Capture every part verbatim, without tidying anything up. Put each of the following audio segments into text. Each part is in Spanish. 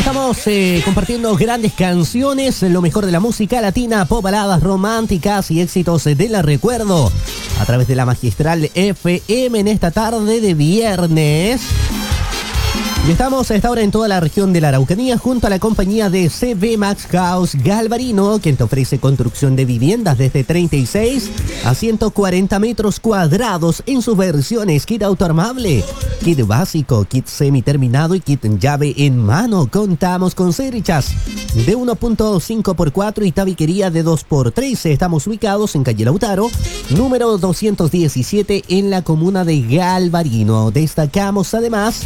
Estamos eh, compartiendo grandes canciones, lo mejor de la música latina, pop, baladas románticas y éxitos de la recuerdo a través de la Magistral F M en esta tarde de viernes. Y estamos a esta hora en toda la región de la Araucanía junto a la compañía de C V Max House Galvarino, quien te ofrece construcción de viviendas desde treinta y seis a ciento cuarenta metros cuadrados en sus versiones kit autoarmable, kit básico, kit semiterminado y kit llave en mano. Contamos con cerchas de uno punto cinco por cuatro y tabiquería de dos por tres. Estamos ubicados en calle Lautaro, número doscientos diecisiete en la comuna de Galvarino. Destacamos además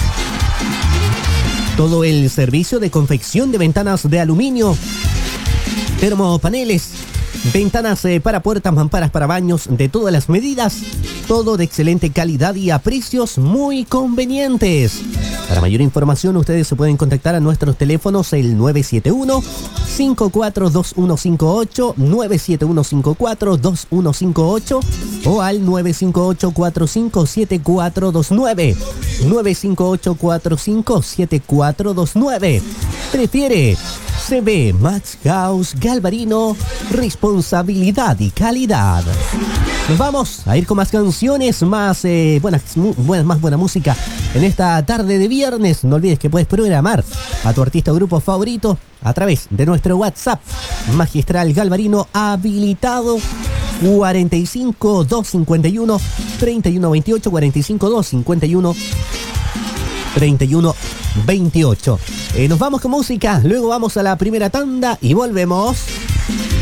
todo el servicio de confección de ventanas de aluminio, termopaneles, ventanas eh, para puertas, mamparas para baños de todas las medidas, todo de excelente calidad y a precios muy convenientes. Para mayor información ustedes se pueden contactar a nuestros teléfonos el nueve siete uno, cinco cuatro dos uno cinco ocho, nueve siete uno cinco cuatro dos uno cinco ocho o al nueve cinco ocho cuatro cinco siete cuatro dos nueve, nueve cinco ocho cuatro cinco siete cuatro dos nueve. Prefiere C V Max House Galvarino, responsabilidad y calidad. Nos vamos a ir con más canciones, más, eh, buenas, mu- buenas, más buena música en esta tarde de viernes. No olvides que puedes programar a tu artista o grupo favorito a través de nuestro WhatsApp Magistral Galvarino habilitado cuarenta y cinco dos cincuenta y uno treinta y uno veintiocho, cuarenta y cinco dos cincuenta y uno treinta y uno veintiocho. Eh, nos vamos con música, luego vamos a la primera tanda y volvemos.